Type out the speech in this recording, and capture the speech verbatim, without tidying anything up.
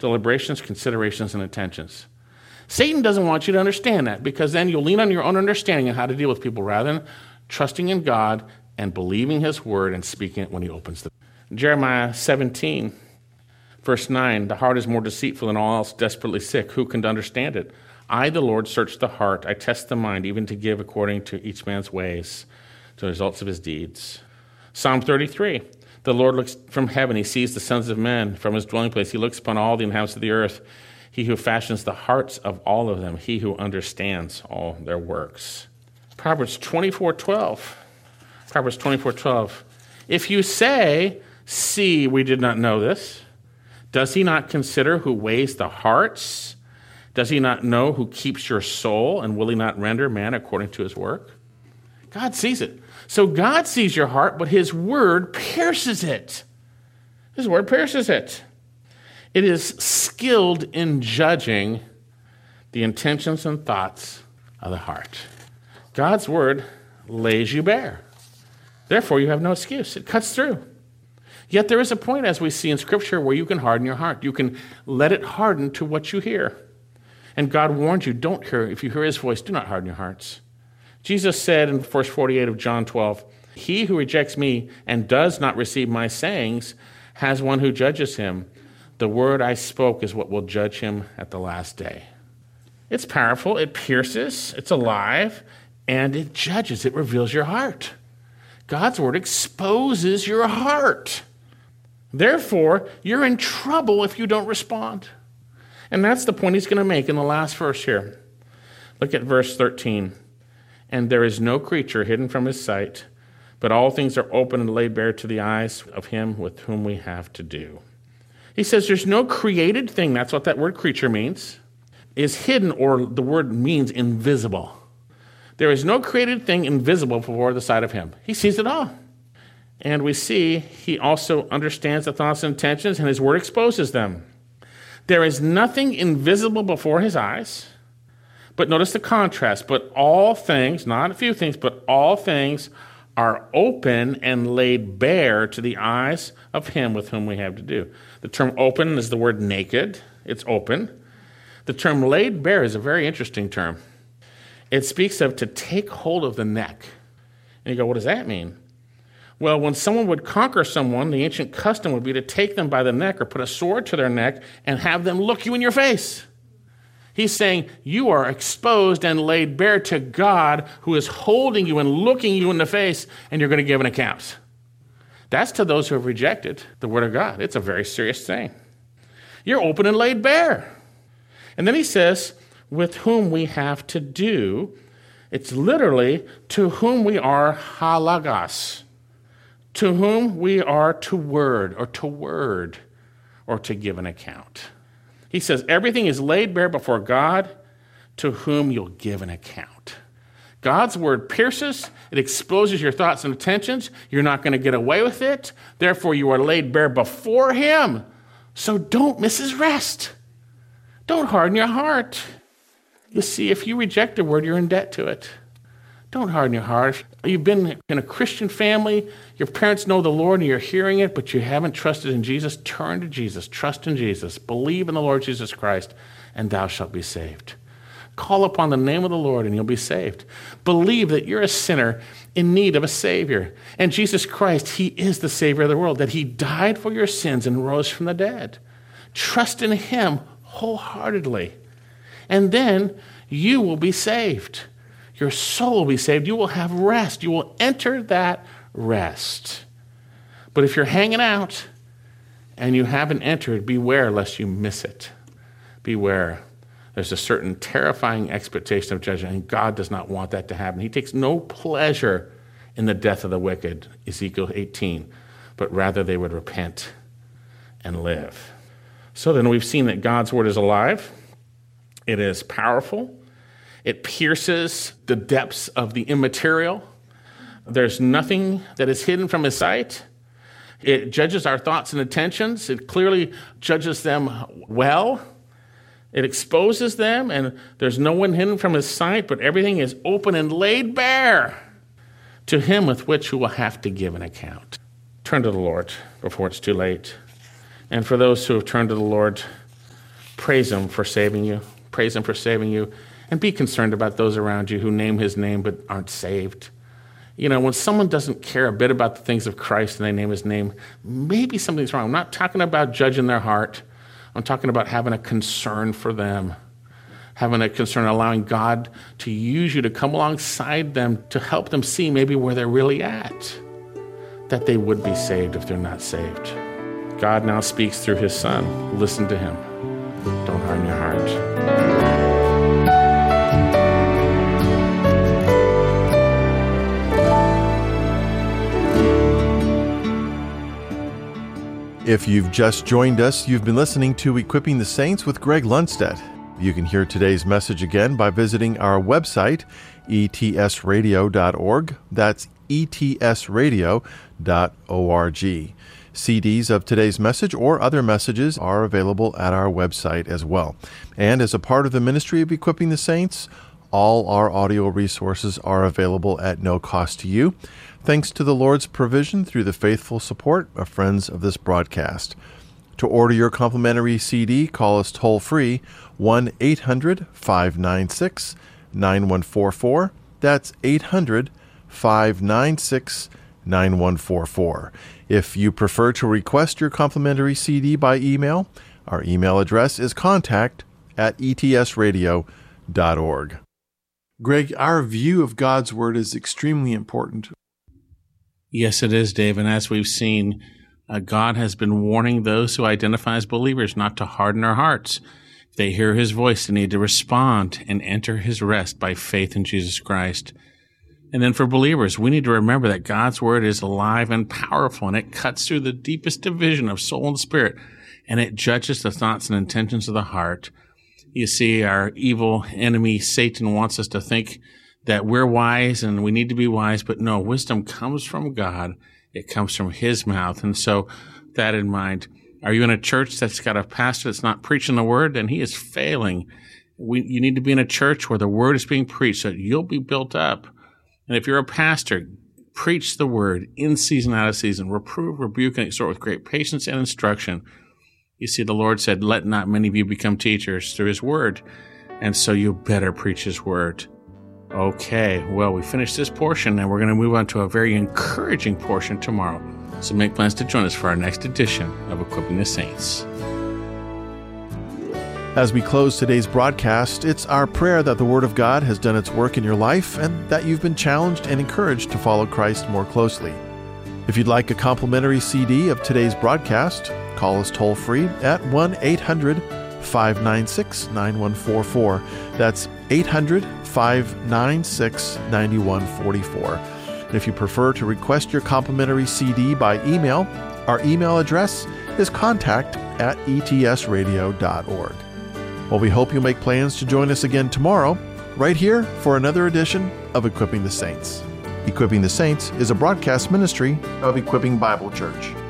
deliberations, considerations, and intentions. Satan doesn't want you to understand that, because then you'll lean on your own understanding of how to deal with people rather than trusting in God and believing his word and speaking it when he opens the Jeremiah seventeen, verse nine, the heart is more deceitful than all else, desperately sick. Who can understand it? I, the Lord, search the heart. I test the mind, even to give according to each man's ways, to the results of his deeds. Psalm thirty-three, the Lord looks from heaven. He sees the sons of men from his dwelling place. He looks upon all the inhabitants of the earth. He who fashions the hearts of all of them, he who understands all their works. Proverbs twenty-four twelve. Proverbs twenty-four twelve. If you say, see, we did not know this, does he not consider who weighs the hearts? Does he not know who keeps your soul, and will he not render man according to his work? God sees it. So God sees your heart, but his word pierces it. His word pierces it. It is skilled in judging the intentions and thoughts of the heart. God's word lays you bare. Therefore, you have no excuse. It cuts through. Yet there is a point, as we see in Scripture, where you can harden your heart. You can let it harden to what you hear. And God warned you, don't hear. If you hear his voice, do not harden your hearts. Jesus said in verse forty-eight of John twelve, he who rejects me and does not receive my sayings has one who judges him. The word I spoke is what will judge him at the last day. It's powerful, it pierces, it's alive, and it judges, it reveals your heart. God's word exposes your heart. Therefore, you're in trouble if you don't respond. And that's the point he's going to make in the last verse here. Look at verse thirteen. And there is no creature hidden from his sight, but all things are open and laid bare to the eyes of him with whom we have to do. He says there's no created thing, that's what that word creature means, is hidden, or the word means invisible. There is no created thing invisible before the sight of him. He sees it all. And we see he also understands the thoughts and intentions, and his word exposes them. There is nothing invisible before his eyes. But notice the contrast. But all things, not a few things, but all things are open and laid bare to the eyes of him with whom we have to do. The term open is the word naked. It's open. The term laid bare is a very interesting term. It speaks of to take hold of the neck. And you go, what does that mean? Well, when someone would conquer someone, the ancient custom would be to take them by the neck or put a sword to their neck and have them look you in your face. He's saying you are exposed and laid bare to God, who is holding you and looking you in the face, and you're going to give an account. That's to those who have rejected the word of God. It's a very serious thing. You're open and laid bare. And then he says, with whom we have to do. It's literally to whom we are halagos, to whom we are to word or to word or to give an account. He says everything is laid bare before God, to whom you'll give an account. God's word pierces, it exposes your thoughts and intentions. You're not going to get away with it. Therefore, you are laid bare before him. So don't miss his rest. Don't harden your heart. You see, if you reject a word, you're in debt to it. Don't harden your heart. You've been in a Christian family, your parents know the Lord and you're hearing it, but you haven't trusted in Jesus. Turn to Jesus. Trust in Jesus. Believe in the Lord Jesus Christ, and thou shalt be saved. Call upon the name of the Lord and you'll be saved. Believe that you're a sinner in need of a Savior. And Jesus Christ, he is the Savior of the world, that he died for your sins and rose from the dead. Trust in him wholeheartedly. And then you will be saved. Your soul will be saved. You will have rest. You will enter that rest. But if you're hanging out and you haven't entered, beware lest you miss it. Beware. There's a certain terrifying expectation of judgment, and God does not want that to happen. He takes no pleasure in the death of the wicked, Ezekiel eighteen, but rather they would repent and live. So then we've seen that God's word is alive. It is powerful. It pierces the depths of the immaterial. There's nothing that is hidden from his sight. It judges our thoughts and intentions. It clearly judges them well. It exposes them, and there's no one hidden from his sight, but everything is open and laid bare to him with which we will have to give an account. Turn to the Lord before it's too late. And for those who have turned to the Lord, praise him for saving you. Praise him for saving you. And be concerned about those around you who name his name but aren't saved. You know, when someone doesn't care a bit about the things of Christ and they name his name, maybe something's wrong. I'm not talking about judging their heart. I'm talking about having a concern for them, having a concern, allowing God to use you to come alongside them to help them see maybe where they're really at, that they would be saved if they're not saved. God now speaks through his Son. Listen to him. Don't harden your heart. If you've just joined us, you've been listening to Equipping the Saints with Greg Lundstedt. You can hear today's message again by visiting our website, e t s radio dot org. That's e t s radio dot org. C Ds of today's message or other messages are available at our website as well. And as a part of the ministry of Equipping the Saints, all our audio resources are available at no cost to you, thanks to the Lord's provision through the faithful support of friends of this broadcast. To order your complimentary C D, call us toll-free, one eight hundred five nine six nine one four four. That's eight hundred five nine six nine one four four. If you prefer to request your complimentary C D by email, our email address is contact at e t s radio dot org. Greg, our view of God's Word is extremely important. Yes, it is, Dave. And as we've seen, uh, God has been warning those who identify as believers not to harden their hearts. If they hear his voice, they need to respond and enter his rest by faith in Jesus Christ. And then for believers, we need to remember that God's word is alive and powerful, and it cuts through the deepest division of soul and spirit, and it judges the thoughts and intentions of the heart. You see, our evil enemy, Satan, wants us to think that we're wise and we need to be wise, but no, wisdom comes from God. It comes from his mouth. And so, with that in mind, are you in a church that's got a pastor that's not preaching the word? Then he is failing. We, you need to be in a church where the word is being preached so that you'll be built up. And if you're a pastor, preach the word in season, out of season. Reprove, rebuke, and exhort with great patience and instruction. You see, the Lord said, let not many of you become teachers through his word. And so you better preach his word. Okay, well, we finished this portion, and we're going to move on to a very encouraging portion tomorrow. So make plans to join us for our next edition of Equipping the Saints. As we close today's broadcast, it's our prayer that the Word of God has done its work in your life and that you've been challenged and encouraged to follow Christ more closely. If you'd like a complimentary C D of today's broadcast, call us toll-free at one eight hundred five nine six nine one four four. That's eight hundred five nine six nine one four four. And if you prefer to request your complimentary C D by email, our email address is contact at e t s radio dot org. Well, we hope you'll make plans to join us again tomorrow, right here for another edition of Equipping the Saints. Equipping the Saints is a broadcast ministry of Equipping Bible Church.